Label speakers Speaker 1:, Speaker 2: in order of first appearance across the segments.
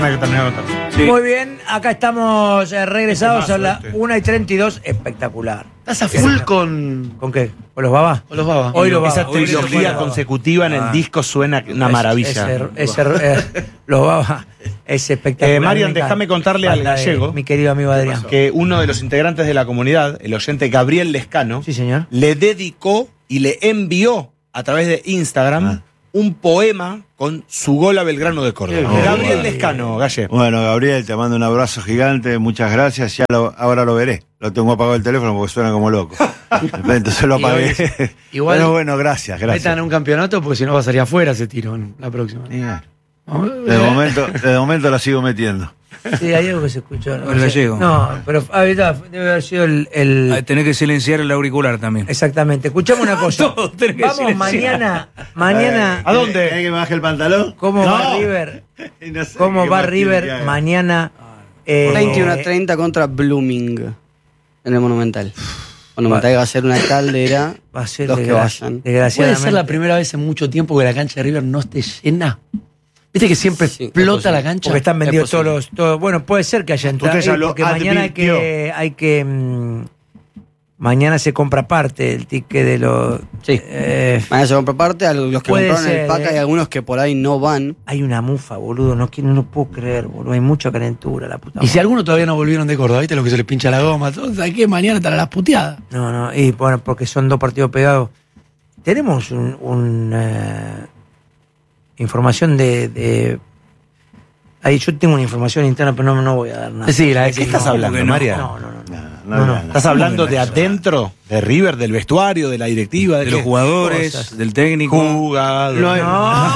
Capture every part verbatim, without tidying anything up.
Speaker 1: Sí.
Speaker 2: Muy bien, acá estamos eh, regresados
Speaker 1: Este
Speaker 2: a la
Speaker 1: mazo, este.
Speaker 2: una y treinta y dos. Espectacular.
Speaker 3: ¿Estás a full con,
Speaker 2: ¿Con qué? ¿Con los babás?
Speaker 3: con los babas?
Speaker 2: Hoy los babas.
Speaker 1: Esa
Speaker 2: Hoy los
Speaker 1: trilogía
Speaker 2: babas.
Speaker 1: consecutiva en el
Speaker 3: Ah.
Speaker 1: disco suena una
Speaker 2: Es-
Speaker 1: maravilla.
Speaker 2: Ese, ese, eh, los babas es espectacular.
Speaker 1: Eh, Marian,
Speaker 2: Me encanta.
Speaker 1: déjame contarle al
Speaker 2: Falta de
Speaker 1: gallego
Speaker 2: Mi querido amigo Adrián.
Speaker 1: que uno de los integrantes de la comunidad, el oyente Gabriel Lescano,
Speaker 2: Sí, señor.
Speaker 1: le dedicó y le envió a través de Instagram
Speaker 4: Ah.
Speaker 1: un poema con su gol a Belgrano de Córdoba.
Speaker 4: Qué
Speaker 1: Gabriel
Speaker 4: bueno.
Speaker 1: Lescano, Galle.
Speaker 4: Bueno, Gabriel, te mando un abrazo gigante, muchas gracias. Ya lo- ahora lo veré. Lo tengo apagado el teléfono porque suena como loco. Entonces lo
Speaker 3: Y
Speaker 4: apagué.
Speaker 3: hoy- igual-
Speaker 4: Pero bueno, gracias, gracias.
Speaker 3: Metan un campeonato porque si no va a salir afuera ese tiro en la próxima.
Speaker 4: Y bueno,
Speaker 3: Vamos a
Speaker 4: De
Speaker 3: ver.
Speaker 4: momento, de momento la sigo metiendo.
Speaker 2: Sí, hay algo que se escuchó. ¿no?
Speaker 5: El gallego.
Speaker 2: No, pero ahorita debe haber sido el. el-
Speaker 5: Ah, tenés que silenciar el auricular también.
Speaker 2: Exactamente. Escuchame una cosa.
Speaker 5: Todo tenés que
Speaker 2: Vamos
Speaker 5: silenciar.
Speaker 2: mañana. Mañana.
Speaker 1: ¿A dónde?
Speaker 4: ¿Querés que me baje el pantalón?
Speaker 2: ¿Cómo
Speaker 4: No.
Speaker 2: va River?
Speaker 4: Y no sé
Speaker 2: ¿Cómo
Speaker 4: qué
Speaker 2: va
Speaker 4: más quiere que
Speaker 2: River
Speaker 4: haga.
Speaker 2: mañana? eh,
Speaker 6: veintiuno a treinta contra Blooming en el Monumental. Monumental va a ser una caldera.
Speaker 2: Va a ser
Speaker 6: los que
Speaker 2: desgra-
Speaker 6: vayan.
Speaker 3: Puede
Speaker 2: desgraciadamente.
Speaker 3: ser la primera vez en mucho tiempo que la cancha de River no esté llena. Viste que siempre
Speaker 6: Sí, es
Speaker 3: explota
Speaker 6: posible.
Speaker 3: la cancha.
Speaker 2: Porque están vendidos
Speaker 6: Es
Speaker 2: todos
Speaker 6: posible.
Speaker 2: los. todos- bueno, puede ser que haya entrado.
Speaker 4: Usted ya lo
Speaker 2: Porque mañana hay
Speaker 4: advirtió.
Speaker 2: que. Hay que mm, mañana se compra parte el ticket de los.
Speaker 6: Sí.
Speaker 2: eh,
Speaker 6: Mañana se compra parte, a los que
Speaker 2: Puede
Speaker 6: compraron
Speaker 2: ser,
Speaker 6: el pack
Speaker 2: eh.
Speaker 6: hay algunos que por ahí no van.
Speaker 2: hay una mufa, boludo. No, quiero- no lo puedo creer, boludo. Hay mucha calentura, la puta
Speaker 3: Y si
Speaker 2: madre.
Speaker 3: algunos todavía no volvieron de Córdoba, ¿viste lo que se les pincha la goma? Todo, ¿sabes qué? Mañana estarán las puteadas.
Speaker 2: No, no. Y bueno, porque son dos partidos pegados. Tenemos un. un, eh, información de. de ahí yo tengo una información interna, pero no, no voy a dar nada.
Speaker 3: Sí, la de
Speaker 1: ¿De qué
Speaker 3: que
Speaker 1: estás
Speaker 3: no,
Speaker 1: hablando,
Speaker 5: porque no.
Speaker 1: María?
Speaker 2: No, no, no.
Speaker 4: No,
Speaker 2: No,
Speaker 4: no,
Speaker 2: no.
Speaker 4: no, no.
Speaker 1: ¿Estás hablando de
Speaker 5: no,
Speaker 1: adentro? ¿De River, del vestuario, de la directiva? ¿De,
Speaker 5: De los
Speaker 1: qué?
Speaker 5: jugadores,
Speaker 2: cosas.
Speaker 5: del técnico.
Speaker 1: Jugador.
Speaker 4: No hay-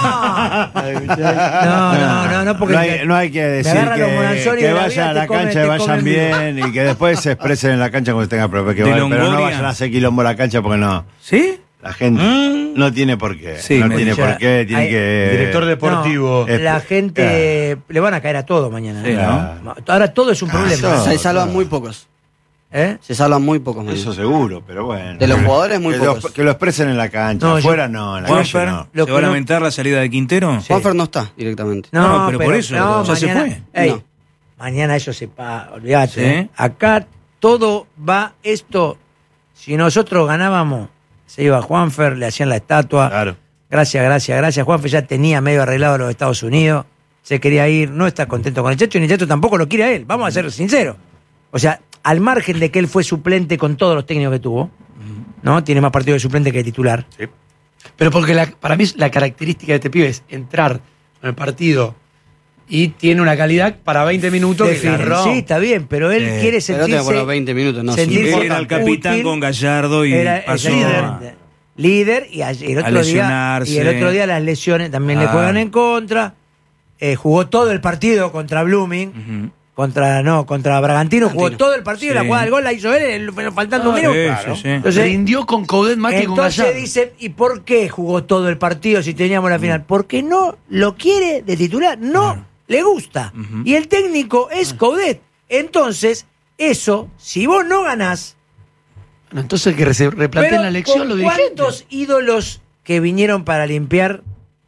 Speaker 2: No, no, no, no, porque
Speaker 4: No hay, no hay que decir
Speaker 2: agarran los
Speaker 4: que,
Speaker 2: Monanzoni
Speaker 4: que
Speaker 2: de la
Speaker 4: vayan
Speaker 2: vida,
Speaker 4: a la
Speaker 2: te comen-
Speaker 4: cancha y
Speaker 2: te
Speaker 4: vayan
Speaker 2: comen
Speaker 4: bien y que después se expresen en la cancha cuando tengan problemas. Que
Speaker 5: De
Speaker 4: vayan, pero no
Speaker 5: Longoria.
Speaker 4: vayan a hacer quilombo a la cancha porque no.
Speaker 5: ¿Sí?
Speaker 4: La gente
Speaker 5: Mm.
Speaker 4: no tiene por qué.
Speaker 5: Sí,
Speaker 4: no
Speaker 5: me-
Speaker 4: tiene
Speaker 2: ya,
Speaker 4: por qué. Tiene
Speaker 2: hay-
Speaker 4: que.
Speaker 1: Director deportivo.
Speaker 2: No,
Speaker 4: Eh,
Speaker 2: la gente le van a caer a todo mañana.
Speaker 5: Sí,
Speaker 2: ¿eh?
Speaker 4: ¿no?
Speaker 2: Ahora todo es un
Speaker 4: Ah,
Speaker 2: problema.
Speaker 4: eso.
Speaker 6: Se salvan
Speaker 4: no.
Speaker 6: muy pocos.
Speaker 2: ¿Eh?
Speaker 6: Se salvan muy pocos.
Speaker 4: Eso
Speaker 6: mañana.
Speaker 4: seguro, pero bueno.
Speaker 6: De los jugadores, muy
Speaker 4: que lo,
Speaker 6: pocos.
Speaker 4: que lo expresen en la cancha.
Speaker 2: No, yo-
Speaker 4: Afuera no, en la
Speaker 5: Juanfer,
Speaker 4: calle no.
Speaker 2: Lo
Speaker 5: ¿Se
Speaker 2: que
Speaker 5: va a
Speaker 2: no-
Speaker 5: lamentar la salida de Quintero?
Speaker 2: Sí.
Speaker 6: Juanfer no está directamente.
Speaker 5: No, pero por eso, ya se fue.
Speaker 2: ey,
Speaker 6: No.
Speaker 2: Mañana eso se pa, olvídate.
Speaker 5: Sí.
Speaker 2: ¿eh? Acá todo va esto. Si nosotros ganábamos, se iba Juanfer, le hacían la estatua.
Speaker 4: Claro.
Speaker 2: Gracias, gracias, gracias. Juanfer ya tenía medio arreglado a los Estados Unidos. Se quería ir, no está contento con el Chacho, ni el Chacho tampoco lo quiere a él. Vamos a ser sinceros. O sea, al margen de que él fue suplente con todos los técnicos que tuvo, ¿no? Tiene más partidos de suplente que de titular.
Speaker 3: Pero porque la- para mí la característica de este pibe es entrar en el partido y tiene una calidad para veinte minutos que
Speaker 2: Define.
Speaker 3: la rompe.
Speaker 2: Sí, está bien, pero él
Speaker 5: Eh,
Speaker 2: quiere
Speaker 6: Pero no te
Speaker 2: sentirse...
Speaker 6: por los veinte minutos, no.
Speaker 2: sentirse-
Speaker 6: sí.
Speaker 5: Él era el capitán
Speaker 2: útil,
Speaker 5: con Gallardo y
Speaker 2: Era
Speaker 5: pasó
Speaker 2: líder,
Speaker 5: a-
Speaker 2: líder y ayer- el
Speaker 5: a
Speaker 2: otro día
Speaker 5: lesionarse.
Speaker 2: y el otro día las lesiones también le
Speaker 5: Ah.
Speaker 2: juegan en contra. Eh, jugó todo el partido contra Blooming,
Speaker 5: Ujú.
Speaker 2: contra no, contra Bragantino, jugó
Speaker 6: Bragantino.
Speaker 2: todo el partido,
Speaker 5: Sí.
Speaker 2: la jugada del gol la hizo él, el- faltando un
Speaker 5: Sí,
Speaker 2: minuto.
Speaker 5: sí, sí.
Speaker 2: Entonces,
Speaker 3: Rindió con Coudet más que con
Speaker 2: entonces
Speaker 3: Gallardo.
Speaker 2: dicen, ¿y por qué jugó todo el partido si teníamos la final? Porque no lo quiere de titular, no le gusta.
Speaker 5: Ujú.
Speaker 2: Y el técnico es Coudet. Entonces, eso, si vos no ganás,
Speaker 3: Bueno, entonces que se replanteen
Speaker 2: pero
Speaker 3: la elección
Speaker 2: ¿con
Speaker 3: los dirigentes.
Speaker 2: ¿cuántos ídolos que vinieron para limpiar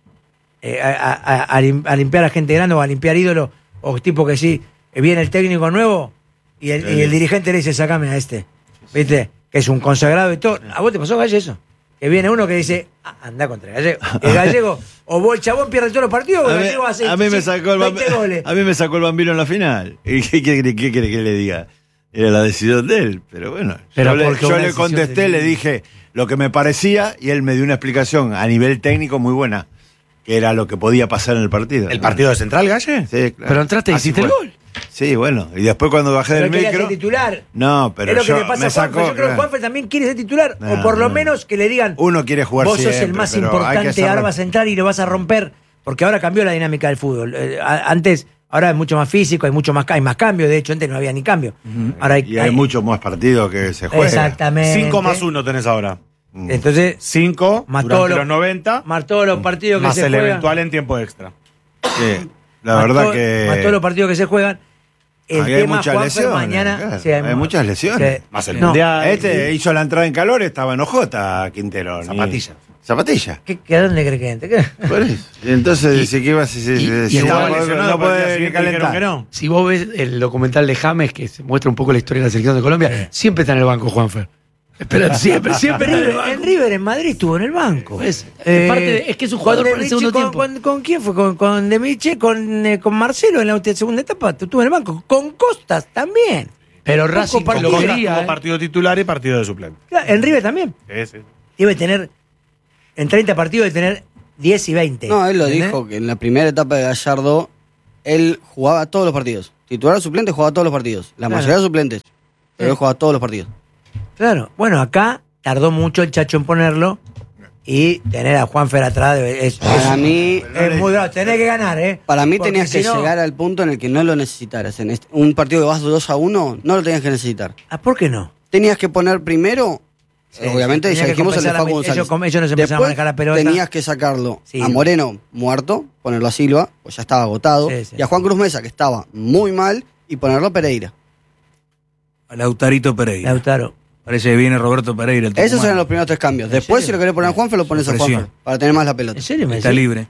Speaker 2: eh, a, a- a- a lim- a limpiar a gente grande o a limpiar ídolos o tipo que sí, eh, viene el técnico nuevo y el, y el dirigente le dice, sacame a este, ¿viste? Que es un consagrado y todo. ¿A vos te pasó, Galle, eso? Que viene uno que dice, ah, anda contra el Gallego. El Gallego, o vos el chabón pierde todos los partidos o
Speaker 4: A
Speaker 2: el
Speaker 4: mí,
Speaker 2: Gallego hace
Speaker 4: a mí me sacó el
Speaker 2: veinte
Speaker 4: bambino,
Speaker 2: goles.
Speaker 4: a mí me sacó el bambino en la final. ¿Y qué quiere qué quiere que le diga? Era la decisión de él, pero bueno.
Speaker 3: Pero
Speaker 4: yo le,
Speaker 3: porque
Speaker 4: yo
Speaker 3: una
Speaker 4: le
Speaker 3: decisión
Speaker 4: contesté,
Speaker 3: de-
Speaker 4: le dije lo que me parecía y él me dio una explicación a nivel técnico muy buena, que era lo que podía pasar en el partido.
Speaker 1: ¿El partido de Central, Galle?
Speaker 4: Sí, claro.
Speaker 3: Pero entraste y
Speaker 4: Así
Speaker 3: hiciste el
Speaker 4: fue.
Speaker 3: gol.
Speaker 4: Sí, bueno. Y después cuando bajé
Speaker 2: Pero
Speaker 4: del
Speaker 2: quería
Speaker 4: micro.
Speaker 2: ser titular.
Speaker 4: No, pero
Speaker 2: es lo que
Speaker 4: yo
Speaker 2: le pasa
Speaker 4: me
Speaker 2: a Juanfer.
Speaker 4: sacó.
Speaker 2: Yo creo que Juanfer también quiere ser titular.
Speaker 4: No,
Speaker 2: o por lo
Speaker 4: no.
Speaker 2: menos que le digan,
Speaker 4: Uno quiere jugar
Speaker 2: vos sos el
Speaker 4: siempre,
Speaker 2: más
Speaker 4: pero hay que
Speaker 2: importante,
Speaker 4: hacerlo.
Speaker 2: ahora vas a entrar y lo vas a romper. Porque ahora cambió la dinámica del fútbol. Eh, a- antes, ahora es mucho más físico, hay mucho más, hay más cambio. De hecho, antes no había ni cambio. Ahora hay,
Speaker 4: Y hay, muchos más partidos que se juegan.
Speaker 2: Exactamente.
Speaker 1: cinco más uno tenés ahora.
Speaker 4: Mm.
Speaker 2: Entonces,
Speaker 1: cinco
Speaker 2: Más
Speaker 1: durante
Speaker 2: todos los-
Speaker 1: los noventa,
Speaker 2: más todos los partidos que
Speaker 1: más
Speaker 2: se
Speaker 1: el
Speaker 2: juegan.
Speaker 1: eventual en tiempo extra.
Speaker 4: Sí, la
Speaker 2: más
Speaker 4: verdad
Speaker 2: todo-
Speaker 4: que.
Speaker 2: Más todos los partidos que se juegan. El
Speaker 4: Ahí hay
Speaker 2: tema
Speaker 4: muchas
Speaker 2: Juanfer
Speaker 4: lesiones,
Speaker 2: mañana.
Speaker 4: claro.
Speaker 2: sí,
Speaker 4: Hay muchas lesiones.
Speaker 2: sí.
Speaker 1: Más el
Speaker 2: No,
Speaker 1: mundial.
Speaker 4: Este hizo la entrada en calor, estaba en Ojota, Quintero. ni-
Speaker 1: Zapatilla.
Speaker 4: Zapatilla.
Speaker 2: ¿Qué, qué, ¿A dónde crees que entre? ¿Qué?
Speaker 4: Por eso. Y entonces dice que iba a ser.
Speaker 3: y- y
Speaker 4: si
Speaker 3: estaba
Speaker 4: no puede-
Speaker 1: lesionado,
Speaker 4: no
Speaker 1: pero al día
Speaker 4: puede ni
Speaker 1: siguiente dijeron
Speaker 4: calentar.
Speaker 1: que no.
Speaker 3: Si vos ves el documental de James, que se muestra un poco la historia de la selección de Colombia, siempre está en el banco, Juanfer. Espera, siempre, siempre está en el
Speaker 2: River, en
Speaker 3: banco.
Speaker 2: River en Madrid estuvo en el banco.
Speaker 3: Es- parte de- es que es un jugador
Speaker 2: con
Speaker 3: para el
Speaker 2: De
Speaker 3: segundo
Speaker 2: Miche, con,
Speaker 3: tiempo.
Speaker 2: Con, con quién fue? Con, con De Miche, con, eh, con Marcelo en la ulti- segunda etapa. Estuvo en el banco. Con Costas también.
Speaker 3: Pero
Speaker 2: Poco
Speaker 3: Racing
Speaker 2: partido.
Speaker 3: lo
Speaker 1: Tuvo
Speaker 3: quería. ¿eh?
Speaker 1: partido titular y partido de suplente.
Speaker 2: Claro, en River también.
Speaker 1: Sí, sí.
Speaker 2: Debe tener, en treinta partidos, debe tener diez y veinte.
Speaker 6: No, él lo
Speaker 2: ¿entendés?
Speaker 6: dijo, que en la primera etapa de Gallardo, él jugaba todos los partidos. Titular suplente jugaba todos los partidos. La
Speaker 2: Claro.
Speaker 6: mayoría de suplentes. Pero
Speaker 2: Sí.
Speaker 6: él jugaba todos los partidos.
Speaker 2: Claro. Bueno, acá tardó mucho el Chacho en ponerlo y tener a Juanfer atrás de- es,
Speaker 6: Para
Speaker 2: es-
Speaker 6: mí,
Speaker 2: es muy bravo. Tenés que ganar, ¿eh?
Speaker 6: para mí
Speaker 2: Porque
Speaker 6: tenías que
Speaker 2: si no-
Speaker 6: llegar al punto en el que no lo necesitaras. En este- un partido que vas dos a uno, no lo tenías que necesitar.
Speaker 2: Ah, ¿por qué no?
Speaker 6: Tenías que poner primero,
Speaker 2: Sí,
Speaker 6: obviamente,
Speaker 2: sí,
Speaker 6: ya
Speaker 2: tenía que
Speaker 6: dijimos el de
Speaker 2: compensar la
Speaker 6: Facu
Speaker 2: mit-
Speaker 6: González.
Speaker 2: ellos com- ellos no se empezaron a
Speaker 6: Después
Speaker 2: manejar la pelota.
Speaker 6: tenías que sacarlo
Speaker 2: Sí.
Speaker 6: a Moreno muerto, ponerlo a Silva, pues ya estaba agotado,
Speaker 2: Sí, sí.
Speaker 6: y a Juan Cruz Mesa, que estaba muy mal, y ponerlo a Pereira.
Speaker 5: A Lautarito Pereira.
Speaker 2: Lautaro.
Speaker 5: Parece que viene Roberto Pereira. El
Speaker 6: Esos
Speaker 5: tucumano.
Speaker 6: eran los primeros tres cambios. Después,
Speaker 2: serio?
Speaker 6: si lo querés poner a Juanfe, lo pones a
Speaker 5: Presión.
Speaker 6: Juanfe, para tener más la pelota.
Speaker 2: ¿En serio me
Speaker 5: Está
Speaker 2: decís?
Speaker 5: libre.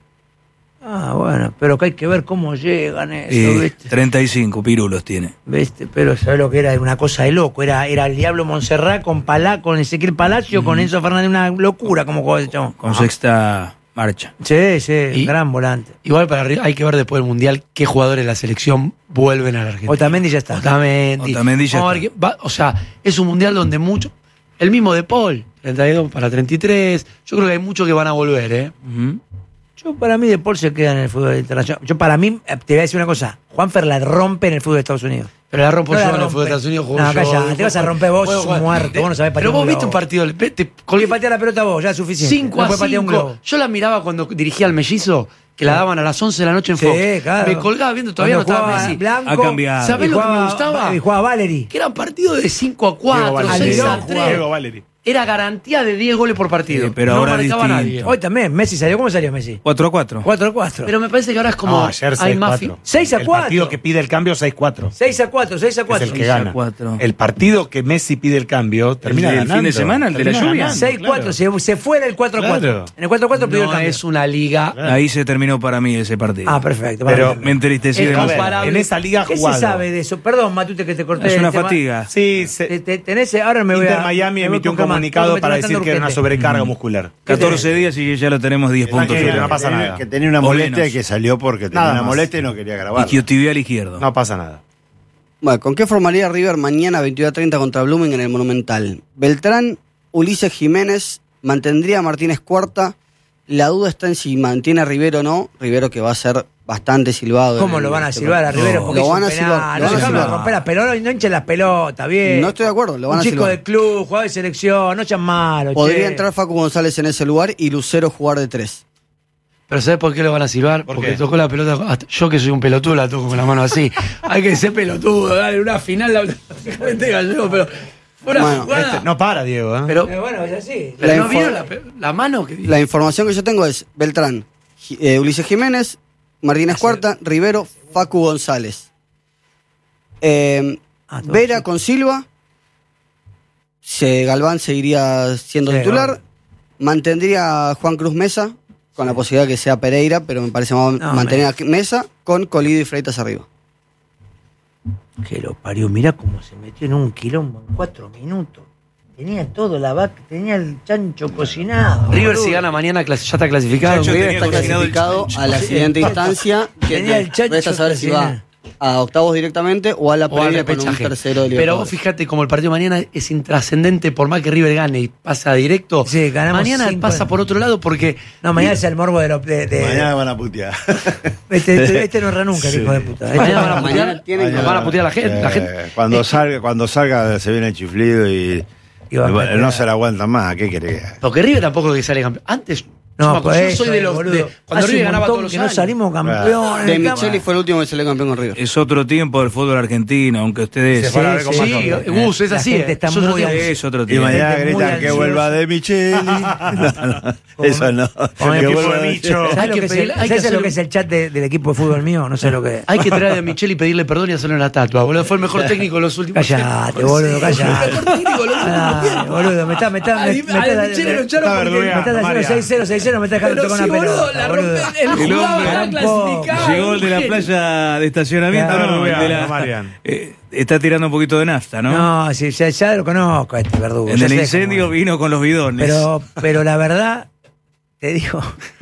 Speaker 2: Ah, bueno, pero que hay que ver cómo llegan eso,
Speaker 5: Y
Speaker 2: ¿viste?
Speaker 5: treinta y cinco pirulos tiene.
Speaker 2: ¿Viste? Pero ¿sabes lo que era? Era una cosa de loco. Era, era el Diablo Montserrat con Palá, con Ezequiel Palacio, con Enzo Fernández, una locura como jugaba ese chabón.
Speaker 5: Con sexta marcha.
Speaker 2: Sí, sí,
Speaker 3: Y-
Speaker 2: gran volante.
Speaker 3: Igual para arriba hay que ver después del Mundial qué jugadores de la selección vuelven a la Argentina.
Speaker 2: Otamendi ya está.
Speaker 3: Otamendi.
Speaker 5: Otamendi ya
Speaker 3: Vamos a ver
Speaker 5: está.
Speaker 3: qué- va- o sea, es un Mundial donde mucho... El mismo de Paul, treinta y dos para treinta y tres. Yo creo que hay muchos que van a volver, ¿eh?
Speaker 5: Ujú.
Speaker 2: Yo, para mí, De Paul se queda en el fútbol internacional. Yo, para mí, eh, te voy a decir una cosa. Juanfer la rompe en el fútbol de Estados Unidos.
Speaker 3: Pero la rompo
Speaker 2: No la
Speaker 3: yo en el
Speaker 2: rompe.
Speaker 3: fútbol de Estados Unidos. juego
Speaker 2: No,
Speaker 3: yo,
Speaker 2: calla, te vas a romper vos,
Speaker 3: juego,
Speaker 2: sos
Speaker 3: juego.
Speaker 2: muerto, vos no sabés patear
Speaker 3: Pero
Speaker 2: un
Speaker 3: vos
Speaker 2: globo.
Speaker 3: viste un partido, te, te,
Speaker 2: Porque patea la pelota vos, ya es suficiente.
Speaker 3: cinco
Speaker 2: No
Speaker 3: a
Speaker 2: puedes patear un
Speaker 3: cinco.
Speaker 2: globo.
Speaker 3: Yo la miraba cuando dirigía al Mellizo, que la daban a las once de la noche en
Speaker 2: Sí,
Speaker 3: Fox.
Speaker 2: claro.
Speaker 3: Me colgaba viendo, todavía
Speaker 2: Cuando
Speaker 3: no estaba
Speaker 2: jugaba
Speaker 3: Messi.
Speaker 2: Blanco,
Speaker 5: Ha cambiado.
Speaker 3: ¿Sabés
Speaker 2: y
Speaker 3: lo que me
Speaker 2: jugaba-
Speaker 3: gustaba?
Speaker 2: Y jugaba Valery.
Speaker 3: Que eran partidos de cinco a cuatro,
Speaker 1: Valery.
Speaker 3: seis a
Speaker 2: Almirón
Speaker 3: tres.
Speaker 1: Diego Valery.
Speaker 3: Era garantía de diez goles por partido.
Speaker 5: Sí, pero
Speaker 3: no
Speaker 5: ahora
Speaker 3: marcaba
Speaker 5: distinto.
Speaker 3: nadie.
Speaker 2: Hoy también, Messi salió. ¿Cómo salió Messi?
Speaker 5: cuatro a cuatro.
Speaker 2: cuatro a cuatro.
Speaker 3: Pero me parece que ahora es como.
Speaker 1: No, ayer
Speaker 3: hay
Speaker 1: seis a
Speaker 3: más fi-
Speaker 1: cuatro.
Speaker 2: seis a
Speaker 1: El
Speaker 2: cuatro.
Speaker 1: partido que pide el cambio, seis a cuatro.
Speaker 2: seis a cuatro, seis a
Speaker 1: Es
Speaker 2: cuatro.
Speaker 1: el que
Speaker 5: seis a
Speaker 1: gana.
Speaker 5: cuatro.
Speaker 1: El partido que Messi pide el cambio termina
Speaker 5: del
Speaker 1: ganando.
Speaker 5: fin de semana, el de la
Speaker 1: Termina
Speaker 5: lluvia.
Speaker 1: ganando,
Speaker 2: seis a cuatro,
Speaker 1: claro.
Speaker 2: se, se fue en el cuatro a cuatro.
Speaker 1: Claro.
Speaker 2: En el cuatro a cuatro pidió el
Speaker 3: No
Speaker 2: cambio.
Speaker 3: es una liga.
Speaker 5: Ahí se terminó para mí ese partido.
Speaker 2: Ah, perfecto.
Speaker 1: Pero
Speaker 2: vale.
Speaker 5: Me entristecí
Speaker 3: Es
Speaker 5: demasiado.
Speaker 3: comparable.
Speaker 1: En esa liga
Speaker 2: ¿Qué
Speaker 1: jugado.
Speaker 2: se sabe de eso? Perdón, Matute, que te corté.
Speaker 5: Es una
Speaker 2: el tema.
Speaker 5: fatiga.
Speaker 1: Sí,
Speaker 2: Te-
Speaker 1: se,
Speaker 2: te- tenés, ahora me voy
Speaker 1: Inter
Speaker 2: a.
Speaker 1: Miami
Speaker 2: me voy
Speaker 1: emitió un
Speaker 2: con calma.
Speaker 1: comunicado
Speaker 2: Tengo
Speaker 1: para
Speaker 2: que
Speaker 1: decir
Speaker 2: meter
Speaker 1: que era una
Speaker 2: urgente.
Speaker 1: sobrecarga muscular.
Speaker 5: catorce días y ya lo tenemos diez puntos.
Speaker 1: Tranquilo,
Speaker 5: sobre.
Speaker 1: no pasa
Speaker 4: que tenía-
Speaker 1: nada.
Speaker 4: Que tenía una
Speaker 5: O
Speaker 4: molestia
Speaker 5: menos.
Speaker 4: y que salió porque tenía
Speaker 1: Nada
Speaker 4: una
Speaker 1: más.
Speaker 4: molestia y no quería grabar.
Speaker 5: Isquiotibial izquierdo.
Speaker 1: No pasa nada.
Speaker 6: Bueno, ¿con qué formaría River mañana veintidós a treinta contra Blooming en el Monumental? Beltrán, Ulises Jiménez, mantendría a Martínez Cuarta. La duda está en si mantiene a Rivero o no. Rivero que va a ser bastante silbado.
Speaker 2: ¿Cómo
Speaker 6: en
Speaker 2: lo van a
Speaker 6: este
Speaker 2: silbar a
Speaker 6: partido.
Speaker 2: Rivero?
Speaker 6: No,
Speaker 2: Porque
Speaker 6: lo
Speaker 2: hizo
Speaker 6: van a
Speaker 2: un
Speaker 6: silbar.
Speaker 2: penal.
Speaker 6: lo
Speaker 2: No
Speaker 6: van a
Speaker 2: dejame
Speaker 6: silbar.
Speaker 2: romper las pelotas, no hinchen las pelotas, bien.
Speaker 6: No estoy de acuerdo, lo van
Speaker 2: Un
Speaker 6: a
Speaker 2: chico
Speaker 6: silbar.
Speaker 2: de club, jugador de selección, no sean malos.
Speaker 6: Podría
Speaker 2: che.
Speaker 6: entrar Facu González en ese lugar y Lucero jugar de tres.
Speaker 3: Pero ¿sabes por qué lo van a silbar?
Speaker 1: ¿Por
Speaker 3: Porque
Speaker 1: qué?
Speaker 3: tocó la pelota. hasta- yo que soy un pelotudo la toco con la mano así. Hay que ser pelotudo, dale una final. La, Te gallego, pero. Una
Speaker 6: Bueno,
Speaker 3: jugada.
Speaker 1: Este, no para, Diego. ¿eh?
Speaker 3: pero,
Speaker 2: Eh, bueno, es así.
Speaker 3: pero
Speaker 6: La
Speaker 3: no
Speaker 6: info-
Speaker 3: vieron la, pe- la mano que
Speaker 6: La información que yo tengo es Beltrán, Gi- eh, Ulises Jiménez, Martínez Cuarta, Rivero, Facu González. Eh,
Speaker 2: Ah, todo
Speaker 6: Vera
Speaker 2: sí.
Speaker 6: con Silva. Se, Galván seguiría siendo
Speaker 2: Sí,
Speaker 6: titular.
Speaker 2: obvio.
Speaker 6: Mantendría a Juan Cruz Mesa, con la posibilidad de que sea Pereira, pero me parece más
Speaker 2: No,
Speaker 6: mantener a Mesa con Colido y Freitas arriba.
Speaker 2: Que lo parió, mirá cómo se metió en un quilombo en cuatro minutos. Tenía todo la vaca, tenía el chancho cocinado.
Speaker 3: River
Speaker 2: boludo.
Speaker 3: si gana mañana clas- ya está clasificado.
Speaker 5: Chacho,
Speaker 6: River
Speaker 5: tenía
Speaker 6: está
Speaker 5: cocinado el
Speaker 6: clasificado
Speaker 5: chancho.
Speaker 6: a la siguiente instancia. Que
Speaker 2: Tenía el chancho
Speaker 6: resta saber si va
Speaker 2: cocinado.
Speaker 6: a octavos directamente o a la
Speaker 3: O al
Speaker 6: previa con un
Speaker 3: repechaje.
Speaker 6: tercero de
Speaker 3: Pero vos
Speaker 6: Libertadores.
Speaker 3: fíjate como el partido mañana es intrascendente, por más que River gane y pasa directo.
Speaker 2: Sí, ganamos
Speaker 3: mañana
Speaker 2: cinco.
Speaker 3: pasa por otro lado porque.
Speaker 2: No, mañana es el morbo de los. De, de-
Speaker 4: Mañana van a putear.
Speaker 2: este, este, este no erra nunca, el
Speaker 4: Sí.
Speaker 2: hijo de puta. Este
Speaker 3: Mañana
Speaker 2: no
Speaker 3: van a
Speaker 2: erra.
Speaker 3: putear.
Speaker 6: Mañana tienen
Speaker 3: Nos van a putear a la gente. la
Speaker 4: Eh,
Speaker 3: gente-
Speaker 4: cuando,
Speaker 3: Eh,
Speaker 4: salga, cuando salga se viene el chiflido y,
Speaker 2: Y va a
Speaker 4: y bueno,
Speaker 2: meter
Speaker 4: no
Speaker 2: a-
Speaker 4: se la aguantan más. ¿Qué querés?
Speaker 3: Porque River tampoco es que sale campeón. Antes
Speaker 2: No,
Speaker 3: Yo
Speaker 2: pues
Speaker 3: soy
Speaker 2: eso,
Speaker 3: de los.
Speaker 2: boludo.
Speaker 3: de- cuando
Speaker 2: Hace
Speaker 3: River
Speaker 2: un
Speaker 3: ganaba
Speaker 2: montón
Speaker 3: todos los
Speaker 2: que no
Speaker 3: años.
Speaker 2: salimos campeones.
Speaker 6: De
Speaker 2: Cam-
Speaker 6: Micheli fue el último que salió campeón con River.
Speaker 5: Es otro tiempo del fútbol argentino, aunque ustedes...
Speaker 1: Se fue a la B con
Speaker 2: sí,
Speaker 1: Mazón.
Speaker 3: Sí,
Speaker 2: sí.
Speaker 3: Gus, es
Speaker 2: La
Speaker 3: así.
Speaker 2: gente
Speaker 3: eh.
Speaker 2: está
Speaker 3: Eso es
Speaker 2: muy
Speaker 3: otro-
Speaker 2: ansiosa.
Speaker 5: Es otro
Speaker 4: Y
Speaker 5: tiempo.
Speaker 4: mañana
Speaker 2: gente muy
Speaker 4: gritan que
Speaker 2: ansiosa.
Speaker 4: vuelva de Micheli. No, no, eso no.
Speaker 2: Con el
Speaker 4: Que
Speaker 2: equipo
Speaker 4: vuelva
Speaker 1: de
Speaker 4: de
Speaker 1: Micho.
Speaker 4: Micheli.
Speaker 2: ¿Sabes
Speaker 3: Hay
Speaker 2: lo
Speaker 3: que
Speaker 2: que, es
Speaker 3: pedirle-
Speaker 2: el,
Speaker 3: hay que
Speaker 2: ¿sabes lo
Speaker 3: hacerle-
Speaker 2: que es el chat de- del equipo de fútbol mío? No sé lo que es.
Speaker 3: Hay que traer a Micheli y pedirle perdón y hacerle una estatua, boludo. Fue el mejor técnico de los últimos
Speaker 2: Callate, boludo, callate.
Speaker 3: Fue el mejor técnico de los últimos
Speaker 2: Ah,
Speaker 3: tiempos.
Speaker 2: boludo, me está, me está, me,
Speaker 3: A
Speaker 2: me
Speaker 3: Di-
Speaker 2: está,
Speaker 3: a Di Micheli lo echaron
Speaker 1: Está
Speaker 3: porque-
Speaker 1: verduleando.
Speaker 2: me estás haciendo
Speaker 1: Mariano.
Speaker 2: seis cero, seis cero, me estás dejando
Speaker 3: Pero
Speaker 2: tocar
Speaker 3: sí,
Speaker 2: una
Speaker 3: boludo,
Speaker 2: pelota.
Speaker 3: la
Speaker 2: boludo.
Speaker 3: rompe, el
Speaker 5: El
Speaker 3: jugaba,
Speaker 5: hombre
Speaker 3: estaba clasificado.
Speaker 5: Llegó el de la playa de estacionamiento,
Speaker 2: Claro,
Speaker 5: no, el de la-
Speaker 1: Marian.
Speaker 5: eh, está tirando un poquito de nafta, ¿no?
Speaker 2: No, sí, ya, ya lo conozco a este verdugo.
Speaker 5: En
Speaker 2: ya
Speaker 5: el
Speaker 2: sé
Speaker 5: incendio
Speaker 2: cómo es.
Speaker 5: vino con los bidones.
Speaker 2: Pero, pero la verdad, te digo,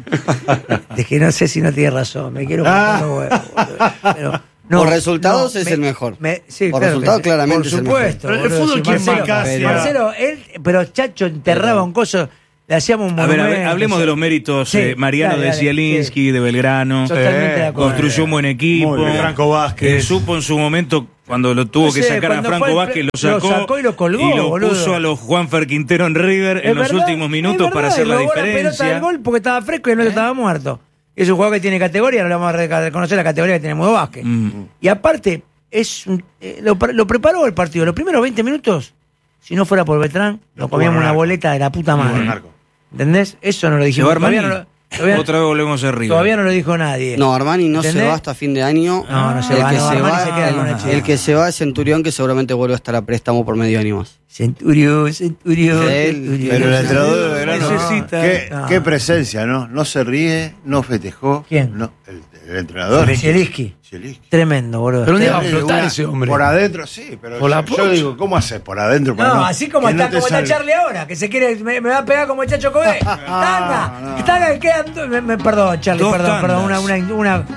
Speaker 2: es que no sé si no tienes razón. Me quiero cortar los huevos, boludo. Pero, no,
Speaker 6: Por resultados
Speaker 2: no,
Speaker 6: es
Speaker 2: me-
Speaker 6: el mejor.
Speaker 2: me- sí,
Speaker 6: Por
Speaker 2: claro que
Speaker 6: resultados
Speaker 2: sí.
Speaker 6: claramente
Speaker 2: Por
Speaker 6: es el
Speaker 2: supuesto.
Speaker 3: mejor. Pero el
Speaker 2: boludo,
Speaker 3: fútbol,
Speaker 2: sí,
Speaker 3: ¿quién
Speaker 2: Marcelo,
Speaker 1: más casi?
Speaker 2: Marcelo, él, pero Chacho enterraba un coso, le hacíamos un
Speaker 5: A ver, a ver,
Speaker 2: monumento,
Speaker 5: hablemos
Speaker 2: sí.
Speaker 5: de los méritos.
Speaker 2: Sí,
Speaker 5: eh, Mariano
Speaker 2: dale,
Speaker 5: de
Speaker 2: dale,
Speaker 5: Zielinski, de Belgrano.
Speaker 2: Totalmente
Speaker 1: Eh,
Speaker 2: de acuerdo.
Speaker 5: Construyó un buen equipo.
Speaker 1: Muy bien. Franco Vázquez.
Speaker 5: Eh, supo en su momento, cuando lo tuvo
Speaker 2: No
Speaker 5: que
Speaker 2: sé,
Speaker 5: sacar a
Speaker 2: cuando
Speaker 5: Franco
Speaker 2: fue el-
Speaker 5: Vázquez, lo
Speaker 2: lo
Speaker 5: sacó,
Speaker 2: sacó y lo colgó,
Speaker 5: y lo
Speaker 2: boludo.
Speaker 5: puso a los Juanfer Quintero en River
Speaker 2: Es
Speaker 5: en los
Speaker 2: verdad,
Speaker 5: últimos
Speaker 2: es
Speaker 5: minutos para
Speaker 2: verdad,
Speaker 5: hacer
Speaker 2: y
Speaker 5: la
Speaker 2: robó pelota
Speaker 5: diferencia.
Speaker 2: del gol porque estaba fresco y el otro estaba muerto. Es un jugador que tiene categoría, no le vamos a re- reconocer la categoría que tiene Mudo Vázquez.
Speaker 5: Mm.
Speaker 2: Y aparte, es un- eh, lo, pre- lo preparó el partido. Los primeros veinte minutos, si no fuera por Beltrán, nos comíamos una
Speaker 1: narco.
Speaker 2: boleta de la puta
Speaker 1: Buen
Speaker 2: madre.
Speaker 1: narco.
Speaker 2: ¿Entendés? Eso no lo
Speaker 5: ¿Se
Speaker 2: dijimos.
Speaker 5: va Armani?
Speaker 2: Todavía no lo, todavía-
Speaker 5: Otra vez volvemos a River.
Speaker 2: todavía no lo dijo nadie.
Speaker 6: No, Armani no se
Speaker 2: ¿Entendés?
Speaker 6: va hasta fin de año.
Speaker 2: No, no se
Speaker 6: el
Speaker 2: va,
Speaker 6: Que
Speaker 2: no,
Speaker 6: se
Speaker 2: Armani
Speaker 6: va
Speaker 2: se queda con el
Speaker 6: el,
Speaker 2: chico.
Speaker 6: el que se va es Centurión, que seguramente vuelve a estar a préstamo por medio año más.
Speaker 2: Centurión, Centurión,
Speaker 6: Sí,
Speaker 2: Centurión.
Speaker 4: Pero el entrenador de Belgrano,
Speaker 5: Necesita-
Speaker 4: qué,
Speaker 2: no.
Speaker 4: qué presencia, ¿no? No se ríe, no festejó.
Speaker 2: ¿Quién?
Speaker 4: No, el, el entrenador.
Speaker 2: Zielinski.
Speaker 4: Zielinski.
Speaker 2: Tremendo, boludo.
Speaker 3: Pero un día va a
Speaker 2: Tremendo.
Speaker 3: explotar
Speaker 4: Una-
Speaker 3: ese hombre.
Speaker 4: Por adentro, sí, pero
Speaker 3: Por la
Speaker 4: yo, yo
Speaker 3: pocha.
Speaker 4: digo, ¿cómo haces por adentro? para
Speaker 2: No, así como
Speaker 4: que no
Speaker 2: está,
Speaker 4: te
Speaker 2: como está
Speaker 4: salga?
Speaker 2: Charlie ahora, que se quiere, me, me va a pegar como el Chacho Coé. Tanga, tanga, quedan dos- me- me- perdón, Charlie,
Speaker 5: Dos
Speaker 2: perdón, perdón, una,
Speaker 5: tangas.
Speaker 2: una, una,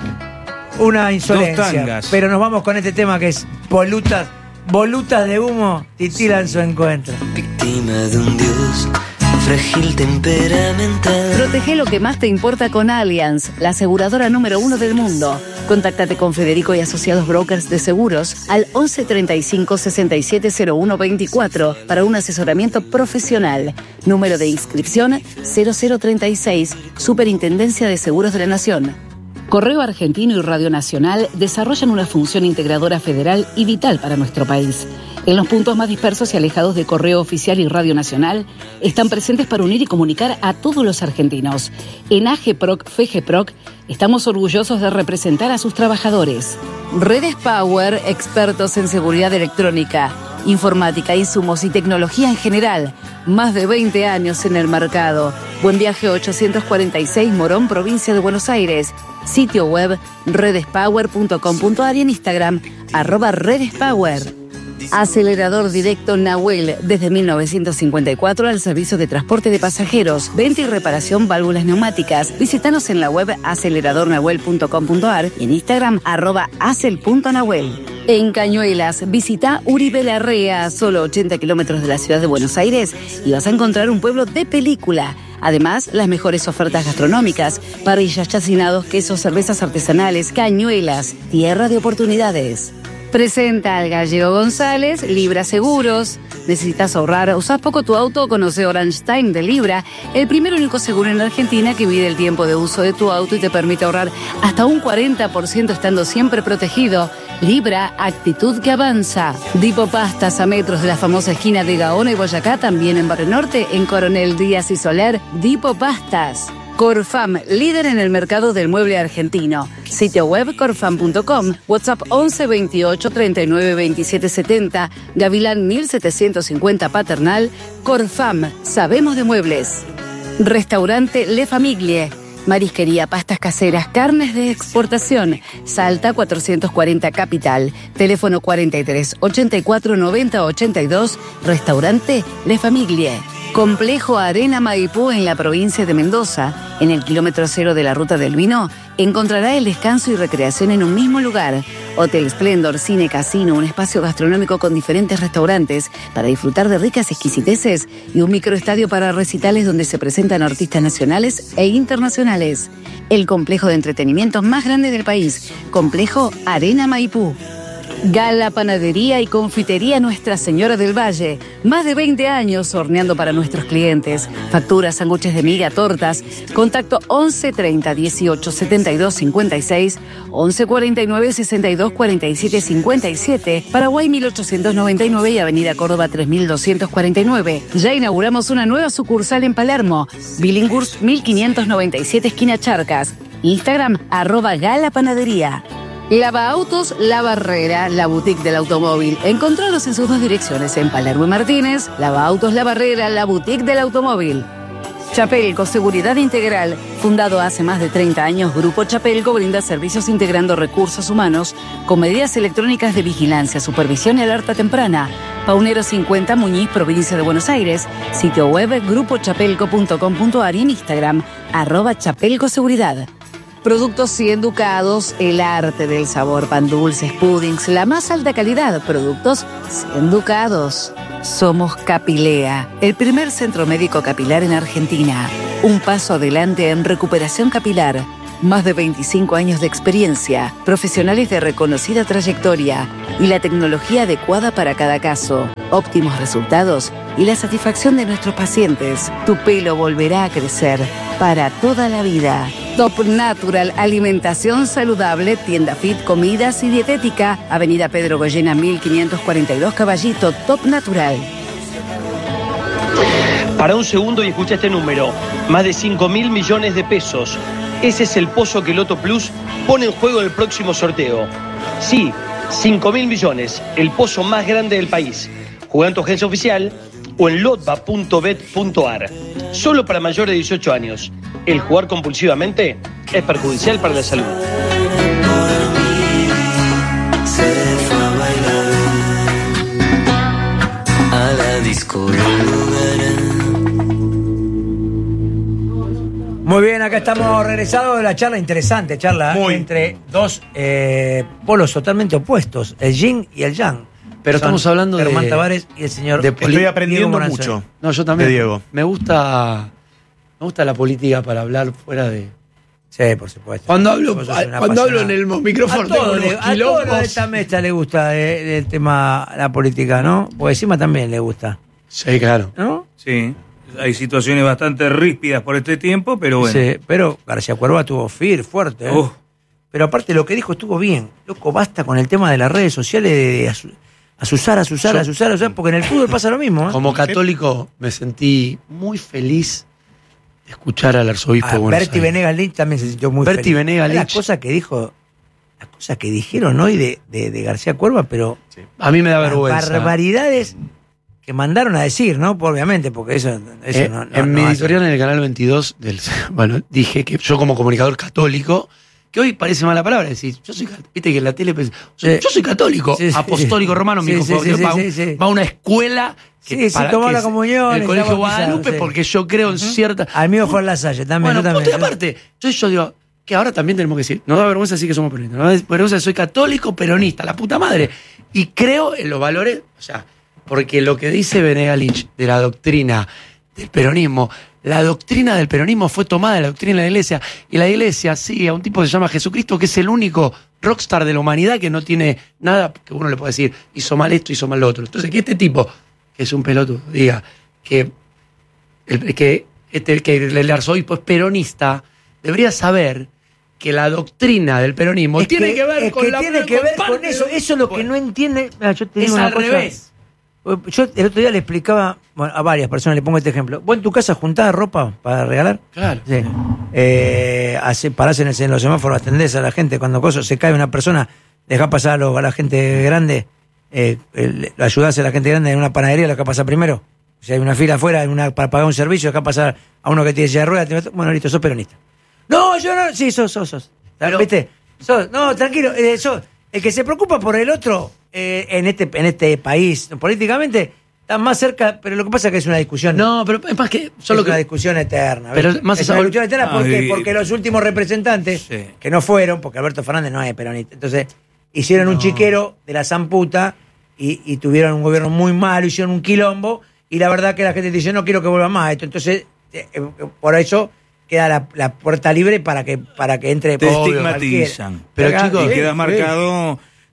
Speaker 2: una insolencia.
Speaker 5: tangas.
Speaker 2: Pero nos vamos con este tema que es volutas, volutas de humo titilan su encuentro.
Speaker 7: Víctima de un dios frágil temperamental.
Speaker 8: Protege lo que más te importa con Allianz, la aseguradora número uno del mundo. Contáctate con Federico y Asociados Brokers de Seguros al once treinta y cinco sesenta y siete cero uno veinticuatro para un asesoramiento profesional. Número de inscripción cero cero treinta y seis, Superintendencia de Seguros de la Nación. Correo Argentino y Radio Nacional desarrollan una función integradora federal y vital para nuestro país. En los puntos más dispersos y alejados de Correo Oficial y Radio Nacional, están presentes para unir y comunicar a todos los argentinos. En AGEPROC, FEGEPROC, estamos orgullosos de representar a sus trabajadores. Redes Power, expertos en seguridad electrónica, informática, insumos y tecnología en general. Más de veinte años en el mercado. Buen Viaje ochocientos cuarenta y seis, Morón, provincia de Buenos Aires. Sitio web redespower punto com punto ar y en Instagram, arroba redespower. Acelerador directo Nahuel, desde mil novecientos cincuenta y cuatro al servicio de transporte de pasajeros, venta y reparación válvulas neumáticas. Visítanos en la web acelerador nahuel punto com punto ar y en Instagram arroba acel punto nahuel. En Cañuelas, visita Uribe Larrea, solo ochenta kilómetros de la ciudad de Buenos Aires, y vas a encontrar un pueblo de película. Además, las mejores ofertas gastronómicas, parrillas, chacinados, quesos, cervezas artesanales. Cañuelas, tierra de oportunidades. Presenta al Gallego González, Libra Seguros. ¿Necesitas ahorrar? ¿Usás poco tu auto? Conoce Orange Time de Libra, el primer único seguro en la Argentina que mide el tiempo de uso de tu auto y te permite ahorrar hasta un cuarenta por ciento estando siempre protegido. Libra, actitud que avanza. Dipo Pastas, a metros de la famosa esquina de Gaona y Boyacá, también en Barrio Norte, en Coronel Díaz y Soler. Dipo Pastas. Corfam, líder en el mercado del mueble argentino. Sitio web corfam punto com, WhatsApp once veintiocho treinta y nueve veintisiete setenta, Gavilán mil setecientos cincuenta Paternal. Corfam, sabemos de muebles. Restaurante Le Famiglie. Marisquería, pastas caseras, carnes de exportación. Salta cuatrocientos cuarenta Capital. Teléfono cuarenta y tres ochenta y cuatro noventa ochenta y dos. Restaurante Le Famiglie. Complejo Arena Maipú en la provincia de Mendoza. En el kilómetro cero de la Ruta del Vino encontrará el descanso y recreación en un mismo lugar. Hotel Splendor, cine, casino, un espacio gastronómico con diferentes restaurantes para disfrutar de ricas exquisiteces y un microestadio para recitales donde se presentan artistas nacionales e internacionales. El complejo de entretenimiento más grande del país, Complejo Arena Maipú. Gala Panadería y Confitería Nuestra Señora del Valle. Más de veinte años horneando para nuestros clientes. Facturas, sándwiches de miga, tortas. Contacto once treinta dieciocho setenta y dos cincuenta y seis, once cuarenta y nueve sesenta y dos cuarenta y siete cincuenta y siete, Paraguay mil ochocientos noventa y nueve y Avenida Córdoba tres mil doscientos cuarenta y nueve. Ya inauguramos una nueva sucursal en Palermo. Billinghurst mil quinientos noventa y siete, esquina Charcas. Instagram, arroba Gala Panadería. Lava Autos La Barrera, la boutique del automóvil. Encontralos en sus dos direcciones, en Palermo y Martínez. Lava Autos La Barrera, la boutique del automóvil. Chapelco, seguridad integral. Fundado hace más de treinta años, Grupo Chapelco brinda servicios integrando recursos humanos con medidas electrónicas de vigilancia, supervisión y alerta temprana. Paunero cincuenta, Muñiz, provincia de Buenos Aires. Sitio web grupo chapelco punto com punto ar y en Instagram, arroba Chapelco Seguridad. Productos cien Ducados, el arte del sabor, pan dulces, puddings, la más alta calidad. Productos cien Ducados. Somos Capilea, el primer centro médico capilar en Argentina. Un paso adelante en recuperación capilar. Más de veinticinco años de experiencia, profesionales de reconocida trayectoria y la tecnología adecuada para cada caso. Óptimos resultados y la satisfacción de nuestros pacientes. Tu pelo volverá a crecer para toda la vida. Top Natural, alimentación saludable, tienda fit, comidas y dietética. Avenida Pedro Goyena mil quinientos cuarenta y dos, Caballito. Top Natural.
Speaker 9: Para un segundo y escucha este número, más de cinco mil millones de pesos. Ese es el pozo que Loto Plus pone en juego en el próximo sorteo. Sí, cinco mil millones, el pozo más grande del país. Juega en tu agencia oficial o en lotba punto bet punto ar. Solo para mayores de dieciocho años. El jugar compulsivamente es perjudicial para la salud.
Speaker 7: Se fue a bailar a la disco del lugar.
Speaker 2: Muy bien, acá estamos regresados de la charla, interesante charla
Speaker 1: Muy.
Speaker 2: entre dos eh, polos totalmente opuestos, el yin y el yang.
Speaker 3: Pero
Speaker 2: Son
Speaker 3: estamos hablando de-
Speaker 2: Germán Tavares y el señor
Speaker 3: de
Speaker 1: Estoy
Speaker 3: Diego
Speaker 1: aprendiendo
Speaker 2: Moranza.
Speaker 1: mucho.
Speaker 3: No, yo también.
Speaker 1: De Diego.
Speaker 3: Me gusta, me gusta la política para hablar fuera de.
Speaker 2: Sí, por supuesto.
Speaker 3: Cuando hablo,
Speaker 2: Vos sos un
Speaker 3: cuando hablo en
Speaker 2: apasionado.
Speaker 3: el micrófono,
Speaker 2: A
Speaker 3: tengo
Speaker 2: todos,
Speaker 3: unos
Speaker 2: le- a todos
Speaker 3: quilombos.
Speaker 2: los de esta mesa le gusta eh, del tema la política, ¿no? Porque encima también le gusta,
Speaker 3: Sí, claro.
Speaker 2: ¿no?
Speaker 5: Sí, hay situaciones bastante ríspidas por este tiempo, pero bueno.
Speaker 2: Sí, pero García Cuerva estuvo firme, fuerte. ¿eh?
Speaker 5: Uf.
Speaker 2: Pero aparte lo que dijo estuvo bien. Loco, basta con el tema de las redes sociales de, de asu- asusar, asusar,
Speaker 3: Yo-
Speaker 2: asusar, asusar, porque en el fútbol pasa lo mismo. ¿eh?
Speaker 3: Como católico me sentí muy feliz de escuchar al arzobispo
Speaker 2: Ah,
Speaker 3: de Buenos
Speaker 2: Berti
Speaker 3: Aires.
Speaker 2: Venegas Lynch también se sintió muy
Speaker 3: Berti
Speaker 2: feliz.
Speaker 3: Venegas
Speaker 2: Las
Speaker 3: Lynch.
Speaker 2: cosas que dijo, las cosas que dijeron hoy de, de, de García Cuerva, pero
Speaker 3: A mí me da
Speaker 2: las
Speaker 3: vergüenza.
Speaker 2: barbaridades que mandaron a decir, ¿no? Obviamente, porque eso, eso
Speaker 3: Eh,
Speaker 2: no, no-
Speaker 3: en
Speaker 2: no
Speaker 3: mi
Speaker 2: hace.
Speaker 3: editorial en el canal veintidós, del, bueno, dije que yo como comunicador católico, que hoy parece mala palabra decir, yo soy cat- viste que en la tele pues, yo,
Speaker 2: Sí.
Speaker 3: yo soy católico,
Speaker 2: Sí, sí.
Speaker 3: apostólico romano, mi
Speaker 2: Sí,
Speaker 3: hijo
Speaker 2: sí, sí,
Speaker 3: va,
Speaker 2: sí, sí.
Speaker 3: va a una escuela que
Speaker 2: Sí, sí,
Speaker 3: para-
Speaker 2: tomó
Speaker 3: que
Speaker 2: la
Speaker 3: es
Speaker 2: comunión,
Speaker 3: el
Speaker 2: está
Speaker 3: colegio
Speaker 2: bautizado,
Speaker 3: Guadalupe,
Speaker 2: sí.
Speaker 3: porque yo creo en cierta.
Speaker 2: Al mío fue en la Salle también.
Speaker 3: Bueno,
Speaker 2: yo también.
Speaker 3: punto y aparte, entonces yo digo, que ahora también tenemos que decir, no da vergüenza decir que somos peronistas, no da vergüenza que soy católico, peronista, la puta madre. Y creo en los valores, o sea, porque lo que dice Venegas Lynch de la doctrina del peronismo, la doctrina del peronismo fue tomada de la doctrina de la iglesia, y la iglesia sigue a un tipo que se llama Jesucristo, que es el único rockstar de la humanidad que no tiene nada que uno le puede decir, hizo mal esto, hizo mal lo otro. Entonces, que este tipo, que es un pelotudo, diga que el, que, este, que el arzobispo es peronista, debería saber que la doctrina del peronismo
Speaker 2: Es
Speaker 3: tiene que, ver
Speaker 2: es
Speaker 3: con
Speaker 2: que
Speaker 3: la
Speaker 2: tiene que ver con
Speaker 3: parte
Speaker 2: eso.
Speaker 3: de-
Speaker 2: Eso es lo que no entiende. Mira, yo te
Speaker 3: Es
Speaker 2: digo una
Speaker 3: al
Speaker 2: cosa.
Speaker 3: revés.
Speaker 2: Yo el otro día le explicaba bueno, a varias personas, le pongo este ejemplo. ¿Vos en tu casa juntás ropa para regalar?
Speaker 3: Claro.
Speaker 2: Sí. Eh, hace, parás en, el, en los semáforos, atendés a la gente. Cuando cosa, se cae una persona, dejás pasar a, los- a la gente grande, eh, el- ayudás a la gente grande en una panadería, la que pasa primero. Si hay una fila afuera en una, para pagar un servicio, dejás pasar a uno que tiene silla de ruedas. te- Bueno, listo, sos peronista. No, yo no. Sí, sos, sos, sos. ¿Viste? Sos- no, tranquilo. eh, sos- el que se preocupa por el otro eh, en, este, en este país, políticamente, está más cerca, pero lo que pasa es que es una discusión.
Speaker 3: No, pero es más que
Speaker 2: es
Speaker 3: solo
Speaker 2: una
Speaker 3: que
Speaker 2: discusión eterna.
Speaker 3: Pero
Speaker 2: ¿viste?
Speaker 3: más
Speaker 2: es
Speaker 3: esa-
Speaker 2: una discusión eterna
Speaker 5: Ah,
Speaker 2: porque,
Speaker 5: y-
Speaker 2: porque los últimos representantes,
Speaker 5: Sí.
Speaker 2: que no fueron, porque Alberto Fernández no es peronista, entonces hicieron un chiquero de la zamputa y, y tuvieron un gobierno muy malo, hicieron un quilombo, y la verdad que la gente dice, no quiero que vuelva más esto. Entonces, eh, eh, por eso queda la, la puerta libre para que, para que entre
Speaker 5: Te
Speaker 2: obvio,
Speaker 5: estigmatizan.
Speaker 2: cualquiera.
Speaker 3: Pero,
Speaker 2: Acá,
Speaker 3: chicos,
Speaker 5: Y
Speaker 2: sí,
Speaker 5: queda
Speaker 2: sí.
Speaker 5: marcado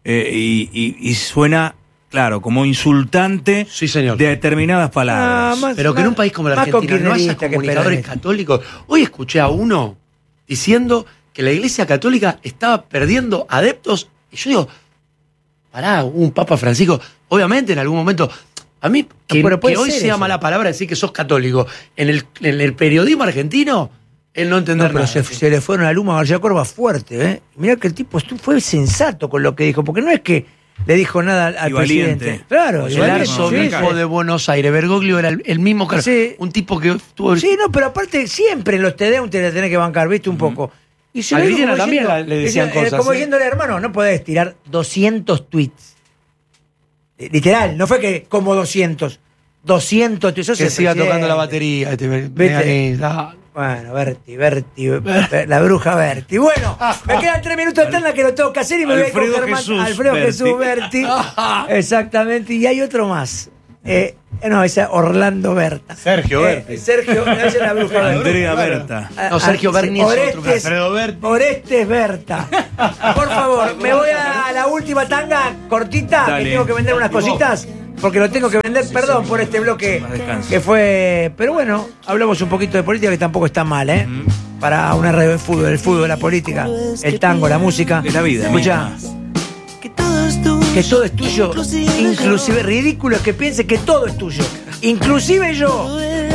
Speaker 5: eh, y, y- y suena, claro, como insultante
Speaker 3: Sí, señor.
Speaker 5: de determinadas palabras.
Speaker 2: Ah, más-
Speaker 3: Pero que en un país como la
Speaker 2: más
Speaker 3: Argentina no haya
Speaker 2: kirchnerista que
Speaker 3: comunicadores
Speaker 2: peronista.
Speaker 3: católicos. Hoy escuché a uno diciendo que la Iglesia Católica estaba perdiendo adeptos. Y yo digo, pará, un Papa Francisco. Obviamente en algún momento, a mí, que,
Speaker 2: pero puede
Speaker 3: que hoy
Speaker 2: ser
Speaker 3: sea
Speaker 2: eso.
Speaker 3: mala palabra decir que sos católico en el, en el periodismo argentino, él no
Speaker 2: No,
Speaker 3: entender
Speaker 2: pero
Speaker 3: nada.
Speaker 2: se, se le fueron a Luma a García Corva fuerte, ¿eh? Mirá que el tipo estu- fue sensato con lo que dijo, porque no es que le dijo nada al, al
Speaker 5: Y valiente.
Speaker 2: presidente. Claro,
Speaker 5: Y
Speaker 3: El
Speaker 5: valiente.
Speaker 3: arzobispo de Buenos Aires, Bergoglio, era el, el mismo que
Speaker 2: Sí.
Speaker 3: un tipo que tuvo.
Speaker 2: Sí, no, pero aparte siempre en los T D te la tenés que bancar, ¿viste? Un poco. Y se
Speaker 3: A
Speaker 2: lo dijo
Speaker 3: Cristina
Speaker 2: como
Speaker 3: también
Speaker 2: diciendo-
Speaker 3: la- le decían
Speaker 2: diciendo- eh,
Speaker 3: cosas,
Speaker 2: Como
Speaker 3: ¿eh?
Speaker 2: diciéndole, hermano, no podés tirar doscientos tweets. Eh, Literal, no fue que como doscientos. doscientos tweets. sos
Speaker 3: Que
Speaker 2: el
Speaker 3: siga
Speaker 2: presidente.
Speaker 3: tocando la batería. Este,
Speaker 2: ¿Viste? Bueno, Berti, Berti, Ber- la bruja Berti. Bueno, me quedan tres minutos de tanda que lo tengo que hacer y me voy a ir con
Speaker 5: Alfredo
Speaker 2: Germán.
Speaker 5: Jesús
Speaker 2: Alfredo
Speaker 5: Berti.
Speaker 2: Jesús Berti. Exactamente. Y hay otro más. Eh, no, esa es Orlando Berta.
Speaker 4: Sergio
Speaker 2: Eh,
Speaker 4: Berti.
Speaker 2: Sergio, no, esa es la bruja Berti.
Speaker 5: Andrea Berta.
Speaker 2: Ah,
Speaker 3: No, Sergio
Speaker 2: ah,
Speaker 3: Berni es otro.
Speaker 2: Orestes,
Speaker 4: Alfredo Berti.
Speaker 2: Orestes Berta. Por favor, me voy a la última tanga cortita,
Speaker 5: Dale.
Speaker 2: que tengo que vender unas cositas, porque lo tengo que vender, perdón por este bloque
Speaker 5: Más descanso.
Speaker 2: que fue... Pero bueno, hablamos un poquito de política, que tampoco está mal, ¿eh? Para una red de fútbol, el fútbol, la política, el tango, la música.
Speaker 5: Es la vida
Speaker 2: Escucha,
Speaker 7: Que todo es tuyo.
Speaker 2: que todo es tuyo, inclusive ridículo es que piense que todo es tuyo, inclusive yo.